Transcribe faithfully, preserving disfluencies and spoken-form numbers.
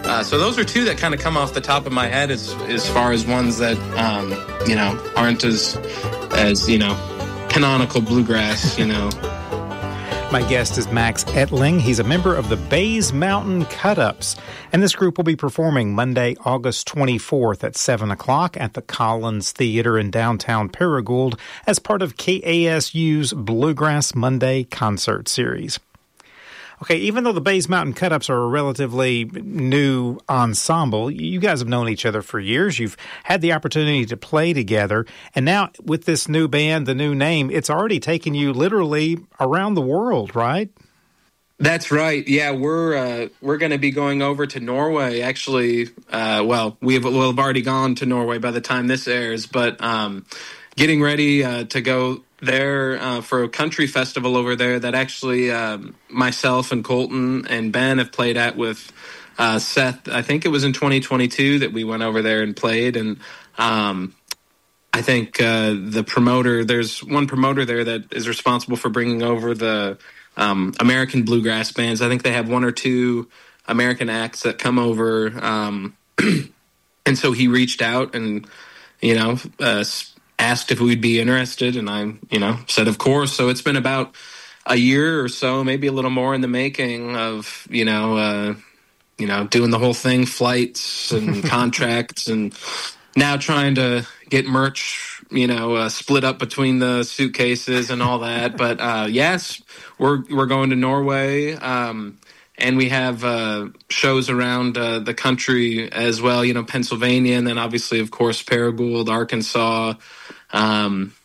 Uh, so those are two that kind of come off the top of my head as as far as ones that um, you know aren't as as you know canonical bluegrass. You know. My guest is Max Ettling. He's a member of the Bays Mountain Cut-Ups. And this group will be performing Monday, August twenty-fourth at seven o'clock at the Collins Theater in downtown Paragould as part of K A S U's Bluegrass Monday concert series. Okay, even though the Bays Mountain Cut-Ups are a relatively new ensemble, you guys have known each other for years. You've had the opportunity to play together. And now with this new band, the new name, it's already taken you literally around the world, right? That's right. Yeah, we're uh, we're going to be going over to Norway. Actually, uh, well, we've we'll have already gone to Norway by the time this airs, but um, getting ready uh, to go there uh, for a country festival over there that actually um, myself and Colton and Ben have played at with uh, Seth. I think it was in twenty twenty-two that we went over there and played, and um, I think uh, the promoter, there's one promoter there that is responsible for bringing over the um, American bluegrass bands. I think they have one or two American acts that come over, um, and so he reached out and, you know, uh, asked if we'd be interested, and I, you know, said of course. So it's been about a year or so, maybe a little more in the making of, you know, uh, you know, doing the whole thing, flights and contracts, and now trying to get merch, you know, uh, split up between the suitcases and all that. But uh, yes, we're we're going to Norway. Um, And we have uh, shows around uh, the country as well, you know, Pennsylvania, and then obviously, of course, Paragould, Arkansas, um,